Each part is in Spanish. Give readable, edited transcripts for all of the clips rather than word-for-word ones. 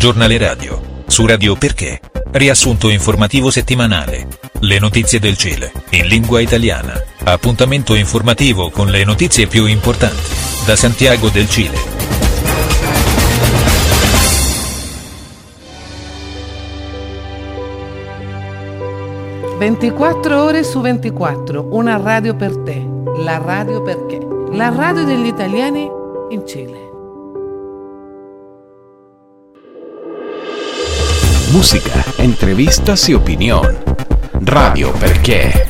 giornale radio. Su Radio Perché. Riassunto informativo settimanale. Le notizie del Cile, in lingua italiana. Appuntamento informativo con le notizie più importanti. Da Santiago del Cile. 24 ore su 24, una radio per te, la Radio Perché, la radio degli italiani in Cile. Música, entrevistas y opinión. Radio Perché.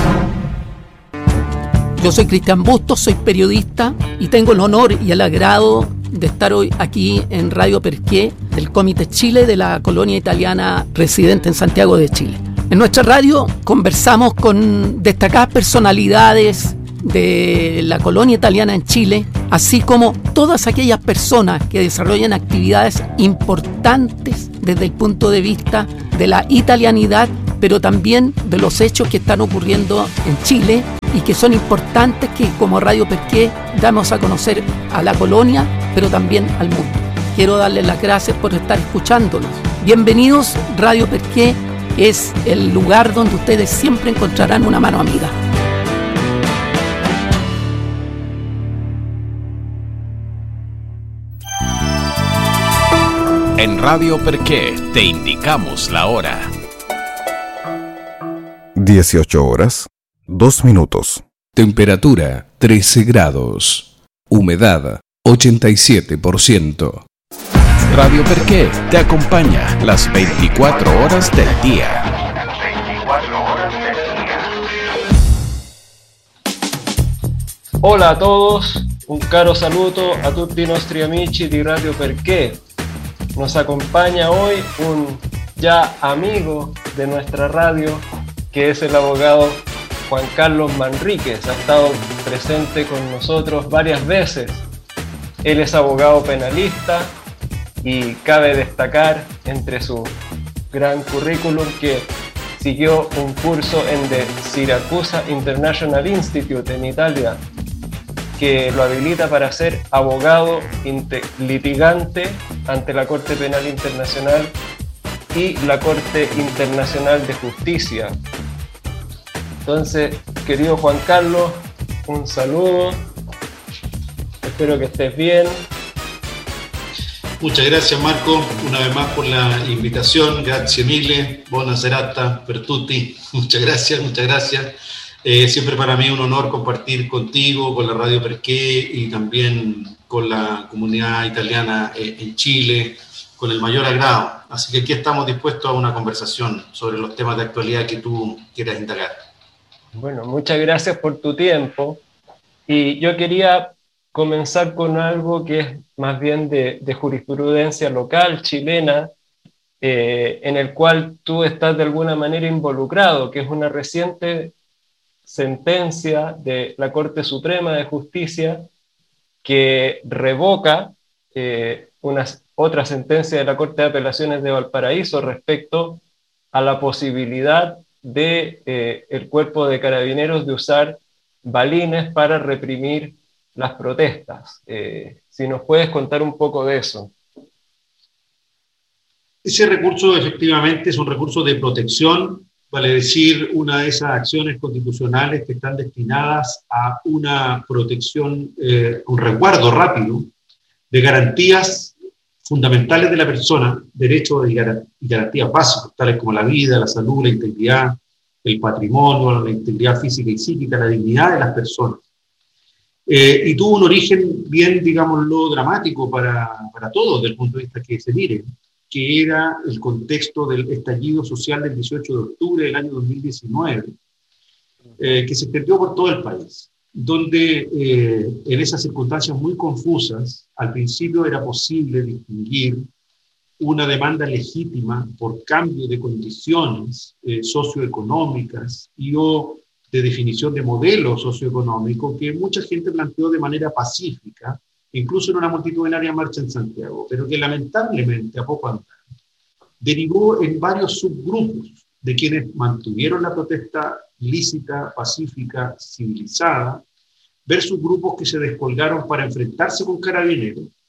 Yo soy Cristian Bustos, soy periodista y tengo el honor y el agrado de estar hoy aquí en Radio Perché del Comité Chile de la colonia italiana residente en Santiago de Chile. En nuestra radio conversamos con destacadas personalidades de la colonia italiana en Chile, así como todas aquellas personas que desarrollan actividades importantes desde el punto de vista de la italianidad, pero también de los hechos que están ocurriendo en Chile y que son importantes que como Radio Perché damos a conocer a la colonia, pero también al mundo. Quiero darles las gracias por estar escuchándonos. Bienvenidos, Radio Perché es el lugar donde ustedes siempre encontrarán una mano amiga. En Radio Perché te indicamos la hora. 18 horas, 2 minutos. Temperatura 13 grados. Humedad 87%. Radio Perché te acompaña las 24 horas del día. Hola a todos, un caro saluto a tutti i nostri amici di Radio Perché. Nos acompaña hoy un ya amigo de nuestra radio, que es el abogado Juan Carlos Manríquez. Ha estado presente con nosotros varias veces. Él es abogado penalista y cabe destacar entre su gran currículum que siguió un curso en The Siracusa International Institute en Italia, que lo habilita para ser abogado litigante ante la Corte Penal Internacional y la Corte Internacional de Justicia. Entonces, querido Juan Carlos, un saludo, espero que estés bien. Muchas gracias Marco, una vez más por la invitación, grazie mille, buona serata per tutti, muchas gracias. Siempre para mí un honor compartir contigo, con la Radio Perché y también con la comunidad italiana en Chile, con el mayor agrado. Así que aquí estamos dispuestos a una conversación sobre los temas de actualidad que tú quieras indagar. Bueno, muchas gracias por tu tiempo. Y yo quería comenzar con algo que es más bien de jurisprudencia local chilena, en el cual tú estás de alguna manera involucrado, que es una reciente sentencia de la Corte Suprema de Justicia que revoca otra sentencia de la Corte de Apelaciones de Valparaíso respecto a la posibilidad de el Cuerpo de Carabineros de usar balines para reprimir las protestas. Si nos puedes contar un poco de eso. Ese recurso efectivamente es un recurso de protección, vale decir, una de esas acciones constitucionales que están destinadas a una protección, un resguardo rápido de garantías fundamentales de la persona, derechos y garantías básicas, tales como la vida, la salud, la integridad, el patrimonio, la integridad física y psíquica, la dignidad de las personas. Y tuvo un origen bien, digámoslo, dramático para todos, desde el punto de vista que se mire, que era el contexto del estallido social del 18 de octubre del año 2019, que se extendió por todo el país, donde en esas circunstancias muy confusas, al principio era posible distinguir una demanda legítima por cambio de condiciones socioeconómicas o de definición de modelo socioeconómico que mucha gente planteó de manera pacífica, incluso en una multitudinaria marcha en Santiago, pero que lamentablemente a poco andar derivó en varios subgrupos de quienes mantuvieron la protesta lícita, pacífica, civilizada, versus grupos que se descolgaron para enfrentarse con carabineros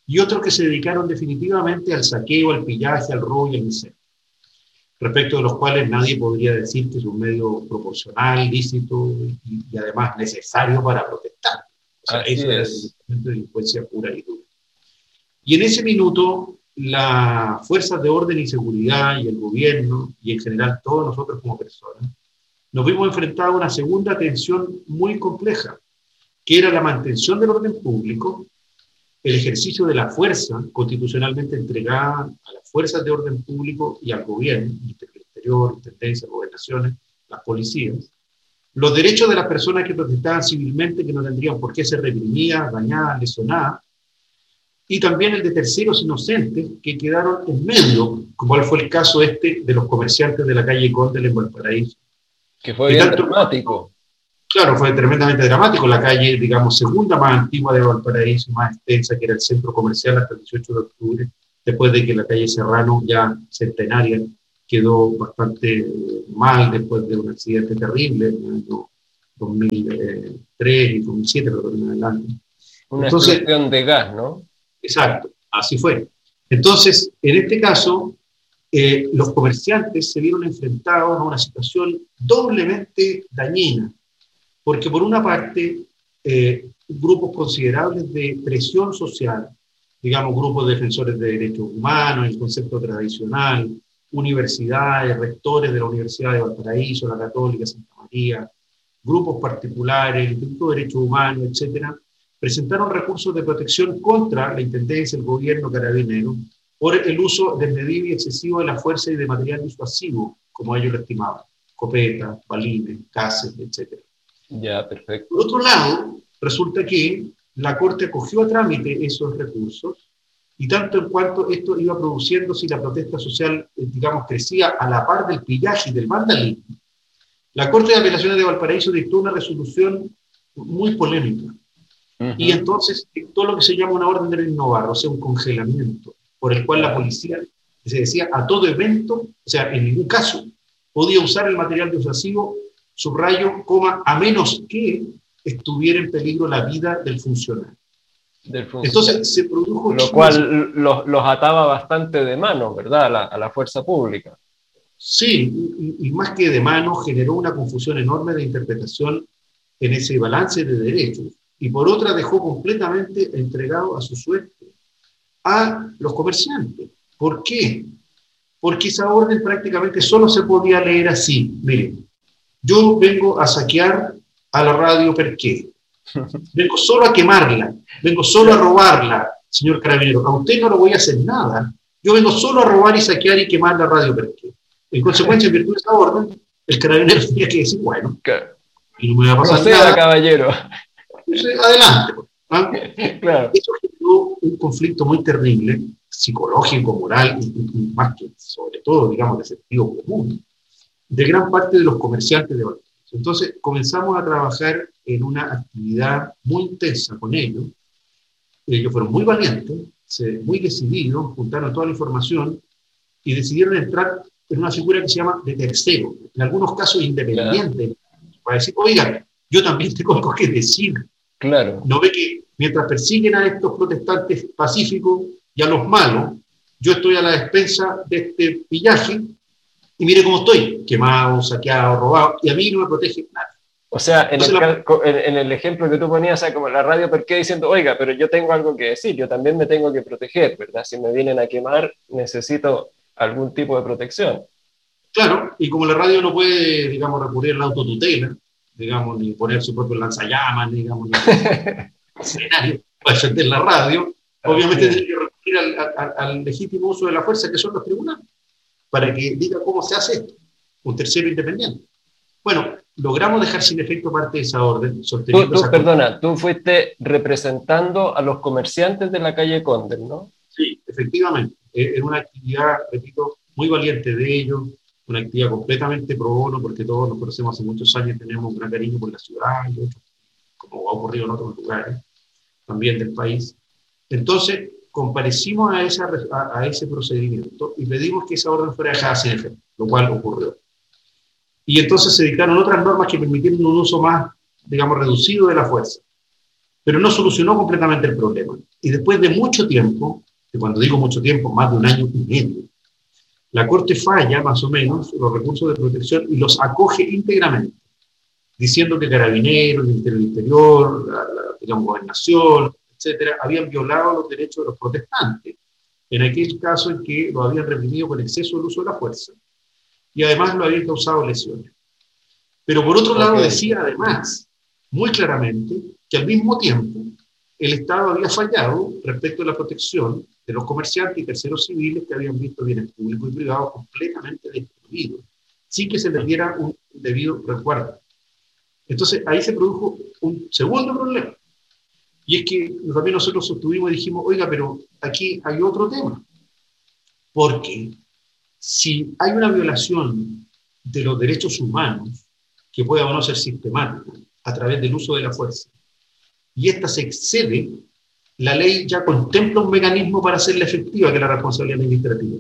y otros que se dedicaron definitivamente al saqueo, al pillaje, al robo y al incendio, respecto de los cuales nadie podría decir que es un medio proporcional, lícito y además necesario para protestar. O sea, eso es delincuencia pura y dura. Y en ese minuto, las fuerzas de orden y seguridad y el gobierno, y en general todos nosotros como personas, nos vimos enfrentados a una segunda tensión muy compleja, que era la mantención del orden público, el ejercicio de la fuerza constitucionalmente entregada a las fuerzas de orden público y al gobierno, Ministerio del Interior, Intendencias, Gobernaciones, las policías, los derechos de las personas que protestaban civilmente, que no tendrían por qué ser reprimidas, dañadas, lesionadas, y también el de terceros inocentes que quedaron en medio, como fue el caso de los comerciantes de la calle Condel en Valparaíso. Que fue bien dramático. Claro, fue tremendamente dramático. La calle, digamos, segunda más antigua de Valparaíso, más extensa, que era el centro comercial hasta el 18 de octubre, después de que la calle Serrano, ya centenaria, quedó bastante mal después de un accidente terrible en el año 2003 y 2007, pero en adelante. Una explosión de gas, ¿no? Exacto, así fue. Entonces, en este caso, los comerciantes se vieron enfrentados a una situación doblemente dañina, porque por una parte, grupos considerables de presión social, digamos grupos defensores de derechos humanos, el concepto tradicional, universidades, rectores de la Universidad de Valparaíso, la Católica, Santa María, grupos particulares, el Instituto de Derechos Humanos, etcétera, presentaron recursos de protección contra la Intendencia, el gobierno, Carabineros, por el uso desmedido y excesivo de la fuerza y de material disuasivo, como ellos lo estimaban, escopetas, balines, gases, etc. Ya, perfecto. Por otro lado, resulta que la Corte acogió a trámite esos recursos, y tanto en cuanto esto iba produciéndose y la protesta social, digamos, crecía a la par del pillaje y del vandalismo, la Corte de Apelaciones de Valparaíso dictó una resolución muy polémica. Y entonces todo lo que se llama una orden de innovar, o sea, un congelamiento, por el cual la policía, se decía, a todo evento, o sea, en ningún caso, podía usar el material disuasivo, subrayo, coma, a menos que estuviera en peligro la vida del funcionario. Entonces se produjo... Lo cual los ataba bastante de mano, ¿verdad?, a la fuerza pública. Sí, y más que de mano, generó una confusión enorme de interpretación en ese balance de derechos. Y por otra dejó completamente entregado a su suerte a los comerciantes. ¿Por qué? Porque esa orden prácticamente solo se podía leer así. Miren, yo vengo a saquear a la radio Perqué. Vengo solo a quemarla, vengo solo a robarla, señor carabinero. A usted no le voy a hacer nada. Yo vengo solo a robar y saquear y quemar la radio Perqué. En consecuencia, en virtud de esa orden, el carabinero tenía que decir, bueno, y no me va a pasar nada. Caballero. Entonces, adelante. ¿Ah? Claro. Eso generó un conflicto muy terrible, psicológico, moral, y más que, sobre todo, digamos, de sentido común, de gran parte de los comerciantes de Valparaíso. Entonces, comenzamos a trabajar en una actividad muy intensa con ellos. Ellos fueron muy valientes, muy decididos, juntaron toda la información y decidieron entrar en una figura que se llama de tercero, en algunos casos independiente, para decir, oigan, yo también tengo algo que decir. Claro. ¿No ve que mientras persiguen a estos protestantes pacíficos y a los malos, yo estoy a la despensa de este pillaje y mire cómo estoy, quemado, saqueado, robado, y a mí no me protege nadie? O sea, en el ejemplo que tú ponías, o sea, como la radio Perqué diciendo, oiga, pero yo tengo algo que decir, yo también me tengo que proteger, ¿verdad? Si me vienen a quemar, necesito algún tipo de protección. Claro, y como la radio no puede, digamos, recurrir a la autotutela, digamos, ni poner su propio lanzallamas, digamos, ni escenario para defender la radio, obviamente tiene que recurrir al legítimo uso de la fuerza, que son los tribunales, para que diga cómo se hace esto, un tercero independiente. Bueno, logramos dejar sin efecto parte de esa orden. Perdona, tú fuiste representando a los comerciantes de la calle Condel, ¿no? Sí, efectivamente. Era una actividad, repito, muy valiente de ellos, una actividad completamente pro bono, porque todos nos conocemos hace muchos años, tenemos un gran cariño por la ciudad, y otros, como ha ocurrido en otros lugares también del país. Entonces, comparecimos a ese procedimiento y pedimos que esa orden fuera dejada sin efecto, lo cual ocurrió. Y entonces se dictaron otras normas que permitieron un uso más, digamos, reducido de la fuerza. Pero no solucionó completamente el problema. Y después de mucho tiempo, y cuando digo mucho tiempo, más de un año y medio, la Corte falla más o menos los recursos de protección y los acoge íntegramente, diciendo que Carabineros, el Ministerio del Interior, la Gobernación, etcétera, habían violado los derechos de los protestantes, en aquel caso en que lo habían reprimido con exceso del uso de la fuerza, y además lo habían causado lesiones. Pero por otro lado decía además, muy claramente, que al mismo tiempo el Estado había fallado respecto a la protección de los comerciantes y terceros civiles que habían visto bienes públicos y privados completamente destruidos, sin que se les diera un debido resguardo. Entonces ahí se produjo un segundo problema, y es que también nosotros sostuvimos y dijimos, oiga, pero aquí hay otro tema, porque si hay una violación de los derechos humanos, que pueda o no ser sistemática, a través del uso de la fuerza, y esta se excede, la ley ya contempla un mecanismo para hacerla efectiva, que es la responsabilidad administrativa.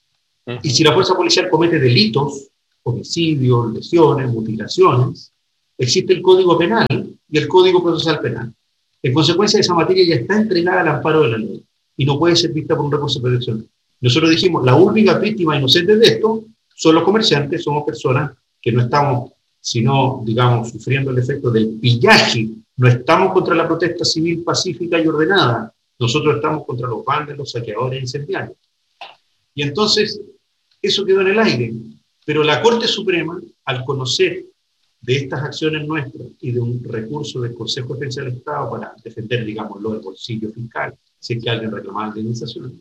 Y si la fuerza policial comete delitos, homicidios, lesiones, mutilaciones, existe el Código Penal y el Código Procesal Penal. En consecuencia, esa materia ya está entregada al amparo de la ley y no puede ser vista por un recurso de protección. Nosotros dijimos, la única víctima inocente de esto son los comerciantes, somos personas que no estamos, sino, digamos, sufriendo el efecto del pillaje. No estamos contra la protesta civil pacífica y ordenada, nosotros estamos contra los vándalos, saqueadores e incendiarios. Y entonces, eso quedó en el aire, pero la Corte Suprema, al conocer de estas acciones nuestras y de un recurso del Consejo de Defensa del Estado para defender, digámoslo, el bolsillo fiscal, si es que alguien reclamaba indemnización,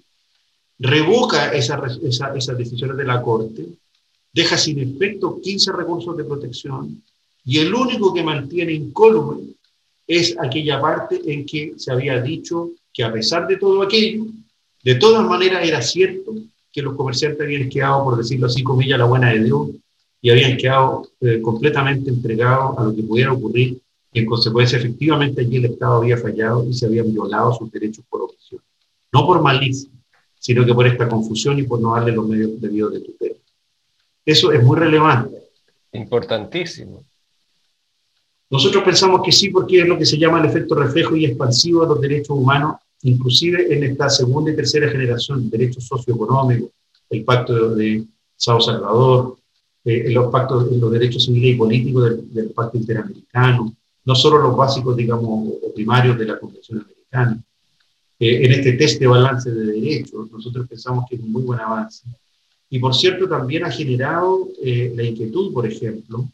revoca esas decisiones de la Corte, deja sin efecto 15 recursos de protección, y el único que mantiene incólume es aquella parte en que se había dicho que a pesar de todo aquello, de todas maneras era cierto que los comerciantes habían quedado, por decirlo así, comillas, la buena de Dios, y habían quedado completamente entregados a lo que pudiera ocurrir, y en consecuencia efectivamente allí el Estado había fallado y se habían violado sus derechos por omisión. No por malicia, sino que por esta confusión y por no darle los medios debidos de tutela. Eso es muy relevante. Importantísimo. Nosotros pensamos que sí, porque es lo que se llama el efecto reflejo y expansivo de los derechos humanos, inclusive en esta segunda y tercera generación, derechos socioeconómicos, el pacto de Sao Salvador, los pactos, los derechos civiles y políticos del pacto interamericano, no solo los básicos, digamos, o primarios de la Convención Americana. En este test de balance de derechos, nosotros pensamos que es un muy buen avance. Y por cierto, también ha generado la inquietud, por ejemplo,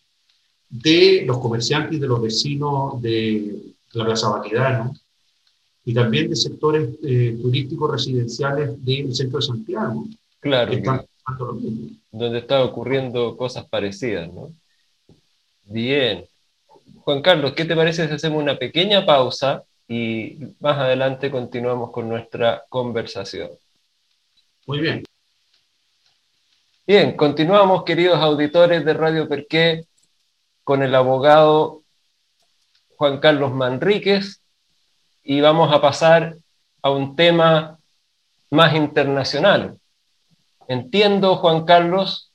de los comerciantes y de los vecinos de la Plaza Baquedano, y también de sectores turísticos residenciales del centro de Santiago. Claro, que están pasando lo mismo. Donde están ocurriendo cosas parecidas, ¿no? Bien. Juan Carlos, ¿qué te parece si hacemos una pequeña pausa y más adelante continuamos con nuestra conversación? Muy bien. Bien, continuamos, queridos auditores de Radio Perqué, con el abogado Juan Carlos Manríquez, y vamos a pasar a un tema más internacional. Entiendo, Juan Carlos,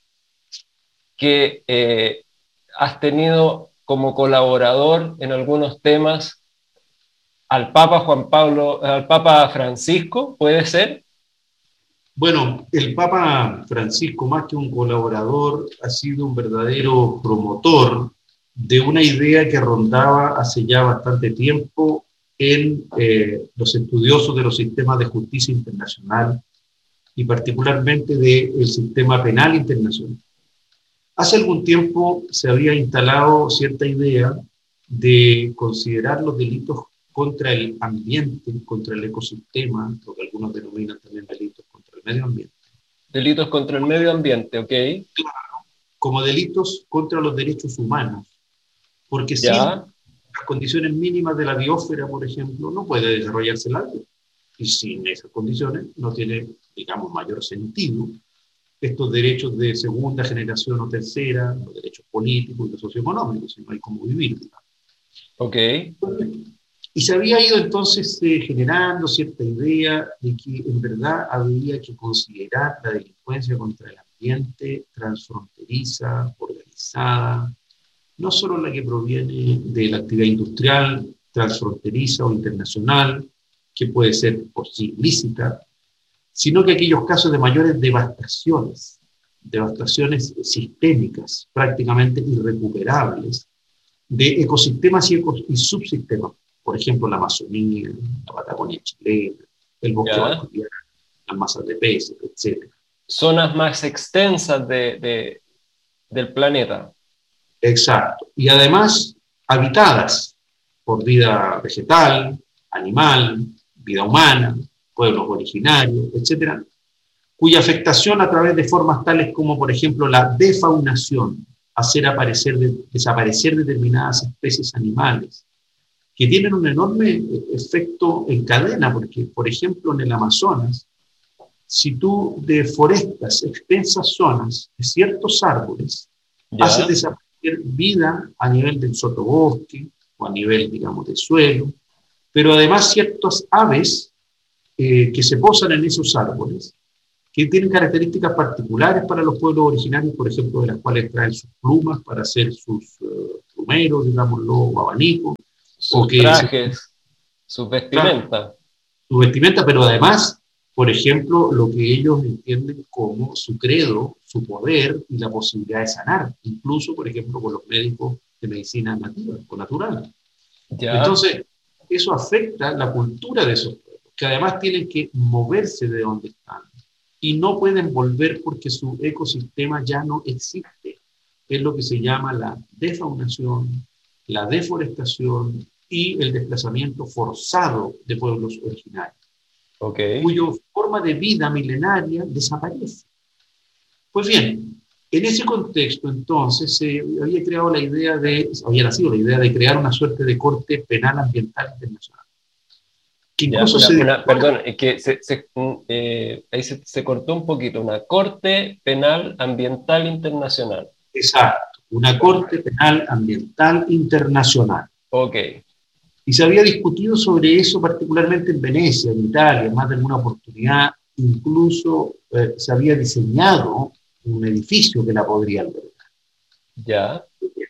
que has tenido como colaborador en algunos temas al Papa Francisco, ¿puede ser? Bueno, el Papa Francisco, más que un colaborador, ha sido un verdadero promotor de una idea que rondaba hace ya bastante tiempo en los estudiosos de los sistemas de justicia internacional y particularmente del sistema penal internacional. Hace algún tiempo se había instalado cierta idea de considerar los delitos contra el ambiente, contra el ecosistema, lo que algunos denominan también delitos contra el medio ambiente. Delitos contra el medio ambiente, ¿ok? Claro, como delitos contra los derechos humanos, porque sin las condiciones mínimas de la biosfera, por ejemplo, no puede desarrollarse la vida. Y sin esas condiciones no tiene, digamos, mayor sentido estos derechos de segunda generación o tercera, los derechos políticos y los socioeconómicos, si no hay cómo vivir, digamos. Ok. Y se había ido entonces generando cierta idea de que en verdad había que considerar la delincuencia contra el ambiente transfronteriza, organizada, no solo la que proviene de la actividad industrial transfronteriza o internacional, que puede ser por sí ilícita, sino que aquellos casos de mayores devastaciones sistémicas, prácticamente irrecuperables, de ecosistemas y subsistemas, por ejemplo, la Amazonía, la Patagonia chilena, el bosque valdiviano, las masas de peces, etc. Zonas más extensas del planeta. Exacto. Y además habitadas por vida vegetal, animal, vida humana, pueblos originarios, etc., cuya afectación a través de formas tales como, por ejemplo, la defaunación, hacer desaparecer determinadas especies animales, que tienen un enorme efecto en cadena, porque, por ejemplo, en el Amazonas, si tú deforestas extensas zonas de ciertos árboles, haces desaparecer vida a nivel del sotobosque o a nivel, digamos, del suelo, pero además ciertas aves que se posan en esos árboles, que tienen características particulares para los pueblos originarios, por ejemplo, de las cuales traen sus plumas para hacer sus plumeros, digámoslo, o abanicos. Sus trajes, sus vestimentas. Sus vestimentas, pero además, por ejemplo, lo que ellos entienden como su credo, su poder y la posibilidad de sanar, incluso, por ejemplo, con los médicos de medicina nativa o natural. Entonces, eso afecta la cultura de esos pueblos, que además tienen que moverse de donde están y no pueden volver porque su ecosistema ya no existe. Es lo que se llama la defaunación, la deforestación y el desplazamiento forzado de pueblos originarios, cuya forma de vida milenaria desaparece. Pues bien, en ese contexto entonces había nacido la idea de crear una suerte de corte penal ambiental internacional. Que incluso perdón, es que ahí se cortó un poquito, una Corte Penal Ambiental Internacional. Exacto, una Corte Penal Ambiental Internacional. Ok. Y se había discutido sobre eso particularmente en Venecia, en Italia, en más de alguna oportunidad, incluso se había diseñado un edificio que la podría albergar. Ya.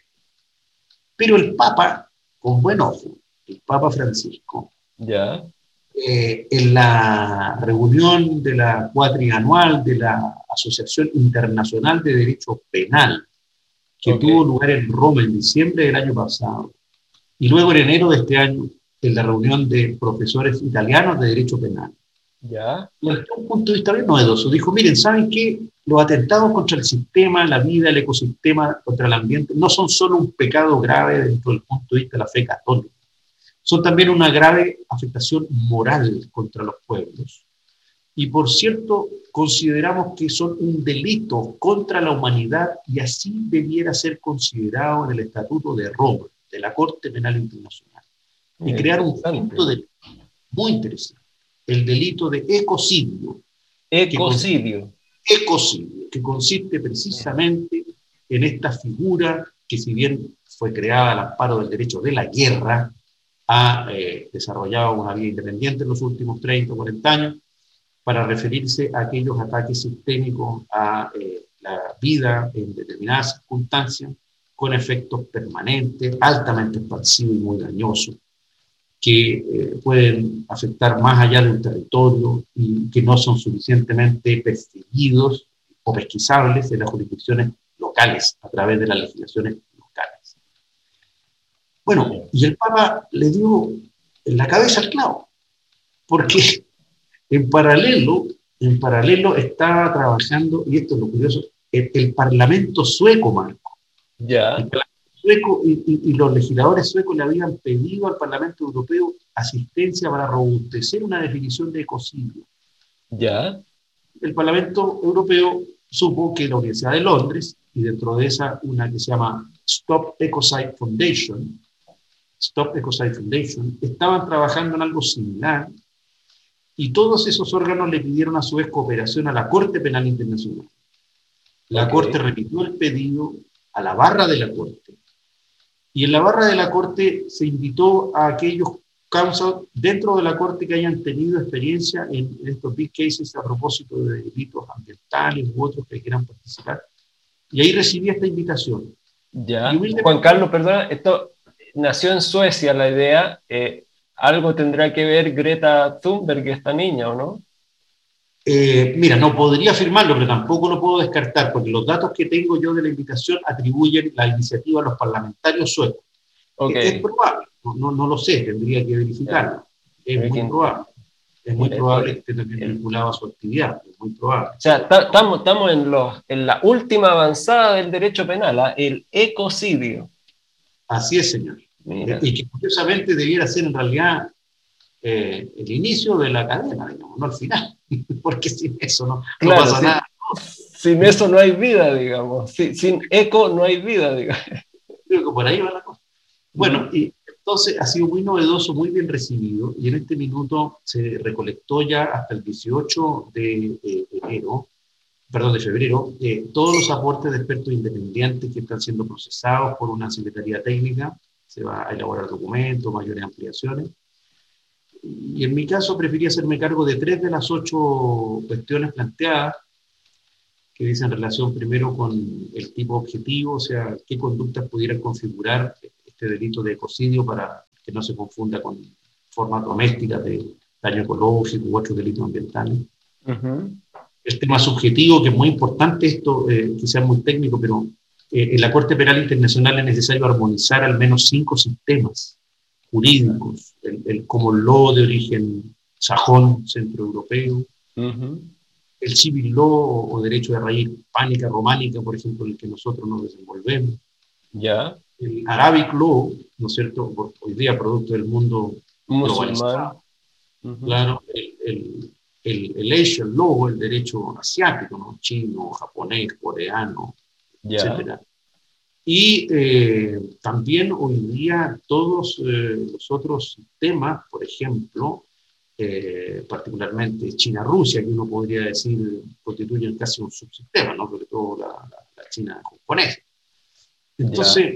Pero el Papa, con buen ojo, el Papa Francisco, ya, en la reunión de la cuatrianual de la Asociación Internacional de Derecho Penal, que tuvo lugar en Roma en diciembre del año pasado, y luego en enero de este año, en la reunión de profesores italianos de Derecho Penal, desde un punto de vista bien novedoso, dijo, miren, ¿saben qué? Los atentados contra el sistema, la vida, el ecosistema, contra el ambiente, no son solo un pecado grave dentro del punto de vista de la fe católica, son también una grave afectación moral contra los pueblos. Y por cierto, consideramos que son un delito contra la humanidad y así debiera ser considerado en el Estatuto de Roma, de la Corte Penal Internacional. Y crear un quinto delito muy interesante, el delito de ecocidio. Ecocidio. Que consiste precisamente en esta figura que, si bien fue creada al amparo del derecho de la guerra, ha desarrollado una vida independiente en los últimos 30 o 40 años para referirse a aquellos ataques sistémicos a la vida en determinadas circunstancias con efectos permanentes, altamente expansivos y muy dañosos, que pueden afectar más allá de un territorio y que no son suficientemente perseguidos o pesquisables en las jurisdicciones locales a través de las legislaciones locales. Bueno, y el Papa le dio en la cabeza al clavo, porque en paralelo estaba trabajando, y esto es lo curioso, el Parlamento sueco, Marco. Ya. El Parlamento sueco y los legisladores suecos le habían pedido al Parlamento Europeo asistencia para robustecer una definición de ecocidio. Ya. El Parlamento Europeo supo que la Universidad de Londres, y dentro de esa una que se llama Stop Ecocide Foundation, estaban trabajando en algo similar, y todos esos órganos le pidieron a su vez cooperación a la Corte Penal Internacional. La Corte remitió el pedido a la barra de la Corte, y en la barra de la Corte se invitó a aquellos causas dentro de la Corte que hayan tenido experiencia en estos big cases a propósito de delitos ambientales u otros que quieran participar, y ahí recibí esta invitación. Ya. Juan Carlos, perdona, esto nació en Suecia la idea, algo tendrá que ver Greta Thunberg, esta niña, ¿o no? Mira, no podría afirmarlo, pero tampoco lo puedo descartar, porque los datos que tengo yo de la invitación atribuyen la iniciativa a los parlamentarios suecos. Okay. Es probable, no lo sé, tendría que verificarlo. Es muy probable. Es muy probable que esté también vinculado a su actividad, es muy probable. O sea, estamos en la última avanzada del derecho penal, el ecocidio. Así es, señor. Y que curiosamente debiera ser en realidad el inicio de la cadena, digamos, no al final, porque sin eso no pasa nada. Sin eso no hay vida, digamos. Sin eco no hay vida, digamos. Creo que por ahí va la cosa. Bueno, y entonces ha sido muy novedoso, muy bien recibido, y en este minuto se recolectó ya hasta el 18 de febrero, todos los aportes de expertos independientes que están siendo procesados por una secretaría técnica. Se va a elaborar documentos, mayores ampliaciones. Y en mi caso preferí hacerme cargo de 3 de las 8 cuestiones planteadas, que dicen relación primero con el tipo objetivo, o sea, qué conductas pudieran configurar este delito de ecocidio para que no se confunda con formas domésticas de daño ecológico u otros delitos ambientales. El tema subjetivo, que es muy importante, esto quizás muy técnico, pero en la Corte Penal Internacional es necesario armonizar al menos 5 sistemas jurídicos, el common law de origen sajón, centroeuropeo, el civil law o derecho de raíz hispánica, románica, por ejemplo, en el que nosotros nos desenvolvemos, el Arabic law, ¿no es cierto?, hoy día producto del mundo globalizado, claro, el Asian law, el derecho asiático, ¿no?, chino, japonés, coreano, etcétera. Y también hoy día todos los otros sistemas, por ejemplo, particularmente China-Rusia, que uno podría decir constituyen casi un subsistema, ¿no?, sobre todo la China japonesa. Entonces,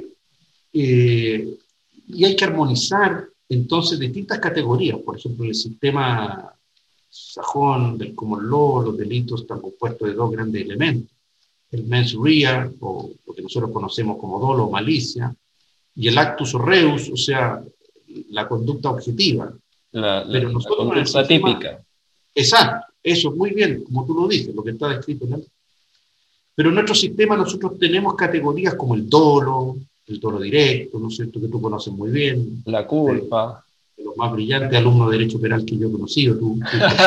y hay que armonizar entonces distintas categorías, por ejemplo, el sistema sajón del common law, los delitos están compuestos de 2 grandes elementos: el mens rea, o lo que nosotros conocemos como dolo o malicia, y el actus reus, o sea, la conducta objetiva. Pero nosotros, la conducta típica. Exacto, eso, muy bien, como tú lo dices, lo que está descrito en la ley. Pero en nuestro sistema nosotros tenemos categorías como el dolo directo, ¿no es cierto?, que tú conoces muy bien. La culpa. De los más brillantes alumnos de Derecho Penal que yo he conocido, tú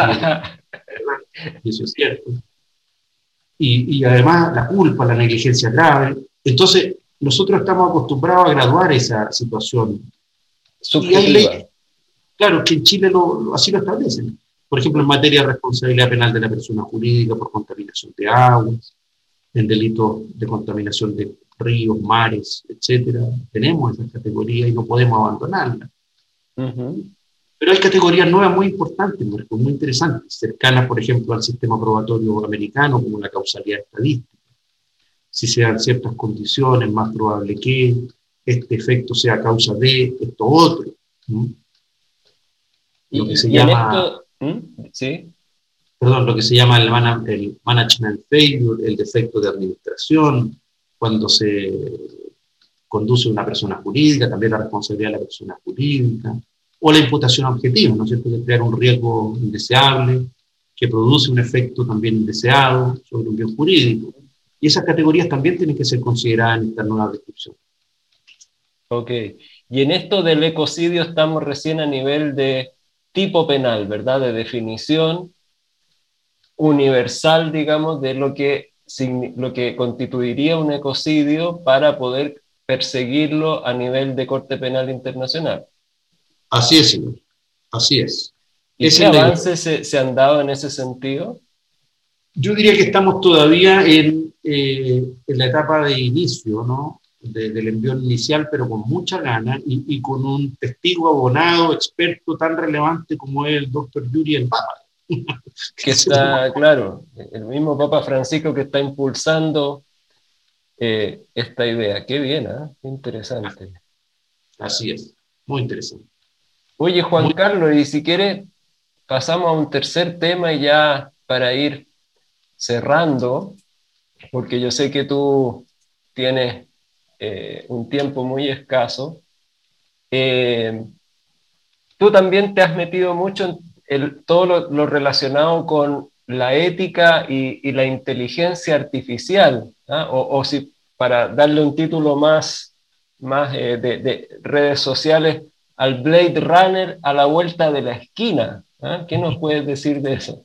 y eso es cierto. Y además la culpa, la negligencia grave. Entonces, nosotros estamos acostumbrados a graduar esa situación. Subjetiva. Y hay leyes, claro, que en Chile así lo establecen. Por ejemplo, en materia de responsabilidad penal de la persona jurídica por contaminación de aguas, en delitos de contaminación de ríos, mares, etcétera. Tenemos esas categorías y no podemos abandonarlas. Pero hay categorías nuevas muy importantes, muy interesantes, cercanas, por ejemplo, al sistema probatorio americano, como la causalidad estadística. Si se dan ciertas condiciones, más probable que este efecto sea causa de esto otro. Lo que se llama... ¿Sí? Perdón, lo que se llama el management failure, el defecto de administración, cuando se conduce una persona jurídica, también la responsabilidad de la persona jurídica, o la imputación objetiva, ¿no es cierto?, de crear un riesgo indeseable que produce un efecto también indeseado sobre un bien jurídico. Y esas categorías también tienen que ser consideradas en esta nueva descripción. Ok. Y en esto del ecocidio estamos recién a nivel de tipo penal, ¿verdad?, de definición universal, digamos, de lo que constituiría un ecocidio para poder perseguirlo a nivel de Corte Penal Internacional. Así es, señor. Así es. ¿Y qué avances se han dado en ese sentido? Yo diría que estamos todavía en la etapa de inicio, ¿no?, del envío inicial, pero con mucha gana y con un testigo abonado, experto tan relevante como es el doctor Yuri, el Papa. Que está, claro, el mismo Papa Francisco que está impulsando esta idea. Qué bien, ¿eh? Qué interesante. Así es, muy interesante. Oye, Juan Carlos, y si quieres, pasamos a un tercer tema y ya para ir cerrando, porque yo sé que tú tienes un tiempo muy escaso. tú también te has metido mucho en todo lo relacionado con la ética y la inteligencia artificial, ¿ah? O si para darle un título más de redes sociales, al Blade Runner a la vuelta de la esquina. ¿Ah? ¿Qué nos puedes decir de eso?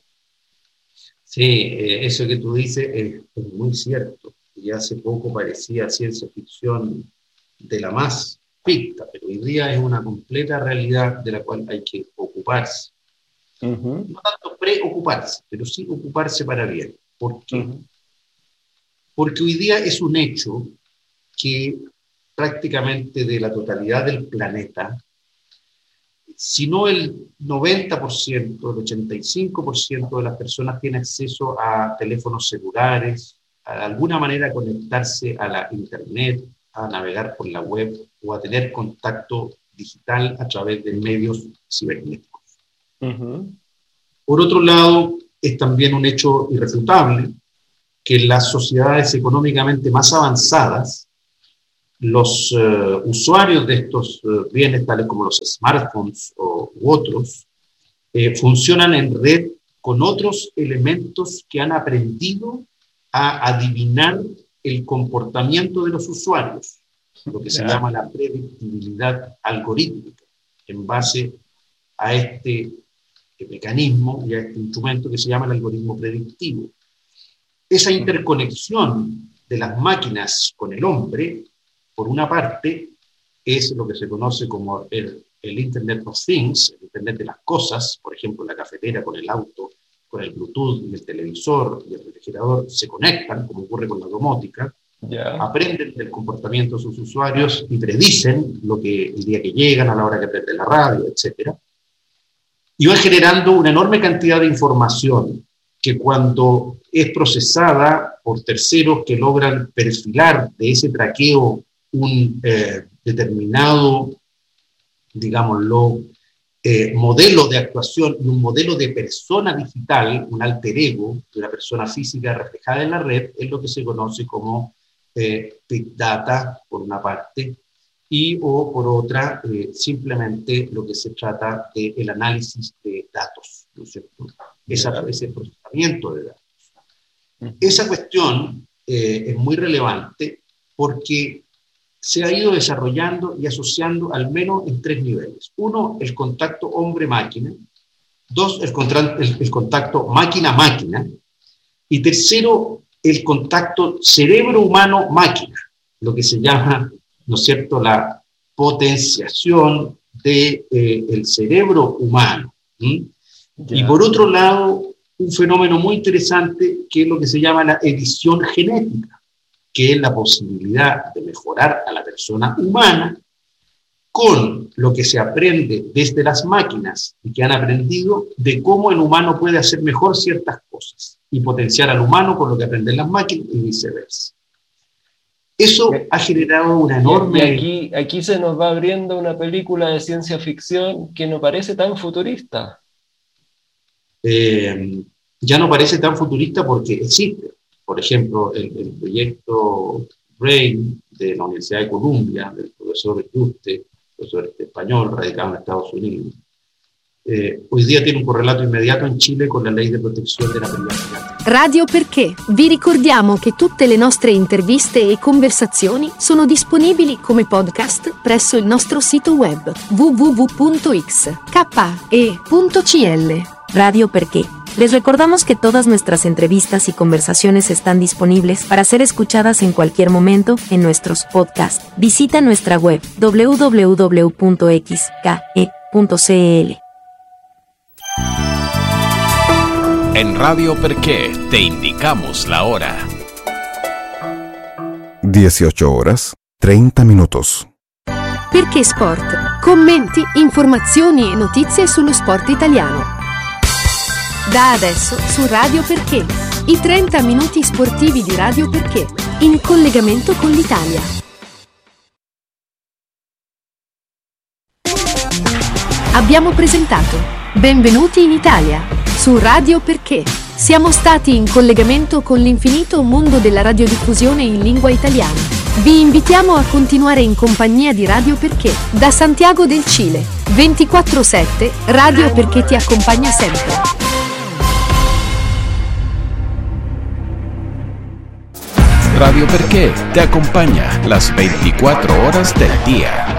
Sí, eso que tú dices es muy cierto. Y hace poco parecía ciencia ficción de la más ficta, pero hoy día es una completa realidad de la cual hay que ocuparse. Uh-huh. No tanto preocuparse, pero sí ocuparse para bien. ¿Por qué? Uh-huh. Porque hoy día es un hecho que prácticamente de la totalidad del planeta, si no el 90%, el 85% de las personas tiene acceso a teléfonos celulares, a de alguna manera conectarse a la internet, a navegar por la web o a tener contacto digital a través de medios cibernéticos. Uh-huh. Por otro lado, es también un hecho irrefutable que en las sociedades económicamente más avanzadas, los usuarios de estos bienes, tales como los smartphones u otros, funcionan en red con otros elementos que han aprendido a adivinar el comportamiento de los usuarios, lo que se llama la predictibilidad algorítmica, en base a este mecanismo y a este instrumento que se llama el algoritmo predictivo. Esa interconexión de las máquinas con el hombre, por una parte, es lo que se conoce como el Internet of Things, el Internet de las cosas, por ejemplo, la cafetera con el auto, con el Bluetooth y el televisor y el refrigerador se conectan, como ocurre con la domótica, aprenden del comportamiento de sus usuarios y predicen lo que el día que llegan, a la hora que prende la radio, etc. Y van generando una enorme cantidad de información que cuando es procesada por terceros que logran perfilar de ese traqueo un determinado, digámoslo, modelo de actuación y un modelo de persona digital, un alter ego de una persona física reflejada en la red, es lo que se conoce como Big Data, por una parte, o por otra, simplemente lo que se trata de el análisis de datos, ¿no es cierto? Ese procesamiento de datos. Esa cuestión es muy relevante porque se ha ido desarrollando y asociando al menos en 3 niveles. 1, el contacto hombre-máquina. 2, el contacto máquina-máquina. Y 3, el contacto cerebro humano-máquina, lo que se llama, ¿no es cierto?, la potenciación del cerebro humano. Y por otro lado, un fenómeno muy interesante que es lo que se llama la edición genética, que es la posibilidad de mejorar a la persona humana con lo que se aprende desde las máquinas y que han aprendido de cómo el humano puede hacer mejor ciertas cosas y potenciar al humano con lo que aprenden las máquinas y viceversa. Eso ha generado una enorme... Y aquí se nos va abriendo una película de ciencia ficción que no parece tan futurista. Ya no parece tan futurista porque existe. Por ejemplo, el proyecto BRAIN de la Universidad de Columbia, del profesor Juste, profesor español radicado en Estados Unidos, hoy día tiene un correlato inmediato in Cile con la ley di protezione della privacidà. Radio Perché. Vi ricordiamo che tutte le nostre interviste e conversazioni sono disponibili come podcast presso il nostro sito web www.xke.cl. Radio Perché. Les recordamos que todas nuestras entrevistas y conversaciones están disponibles para ser escuchadas en cualquier momento en nuestros podcasts. Visita nuestra web www.xke.cl. En Radio Perché te indicamos la hora. 18:30. Perché Sport. Commenti, informazioni e notizie sullo sport italiano. Da adesso su Radio Perché, i 30 minuti sportivi di Radio Perché, in collegamento con l'Italia. Abbiamo presentato Benvenuti in Italia, su Radio Perché. Siamo stati in collegamento con l'infinito mondo della radiodiffusione in lingua italiana. Vi invitiamo a continuare in compagnia di Radio Perché, da Santiago del Cile. 24/7, Radio Perché ti accompagna sempre. Radio Perché te acompaña las 24 horas del día.